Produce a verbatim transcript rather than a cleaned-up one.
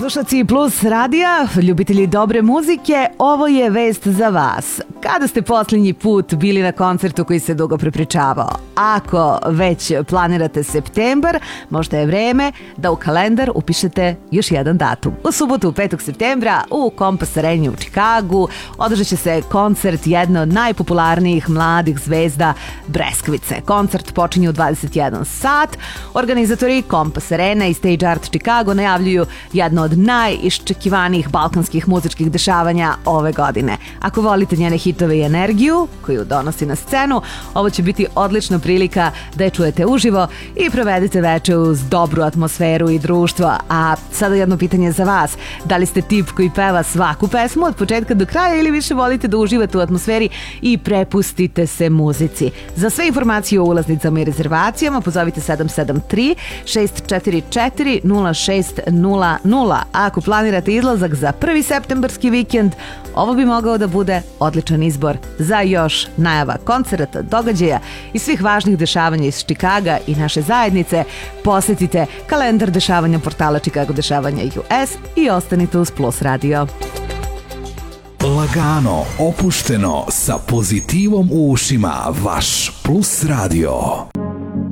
Slušaci Plus radija, ljubitelji dobre muzike, ovo je vest za vas. Kada ste posljednji put bili na koncertu koji se dugo prepričavao? Ako već planirate septembar, možda je vreme da u kalendar upišete još jedan datum. U subotu, petog septembra, u Kompas Areni u Čikagu održat će se koncert jedne od najpopularnijih mladih zvezda Breskvice. Koncert počinje u dvadeset jedan sat. Organizatori Kompas Arena i Stage Art Chicago najavljuju jedno od najiščekivanijih balkanskih muzičkih dešavanja ove godine. Ako volite njene hitove i energiju koju donosi na scenu, ovo će biti odlična prilika da je čujete uživo i provedete veče uz dobru atmosferu i društvo. A sada jedno pitanje za vas. Da li ste tip koji peva svaku pesmu od početka do kraja ili više volite da uživate u atmosferi i prepustite se muzici? Za sve informacije o ulaznicama i rezervacijama pozovite sedam sedam tri šest četiri četiri nula šest nula nula. A ako planirate izlazak za prvi septembarski vikend, ovo bi mogao da bude odličan izbor za još najava koncerata, događaja i svih važnih dešavanja iz Čikaga i naše zajednice. Posjetite kalendar dešavanja portala Chicago Dešavanja U S i ostanite uz Plus radio. Lagano, opušteno, sa pozitivom u ušima, vaš Plus radio.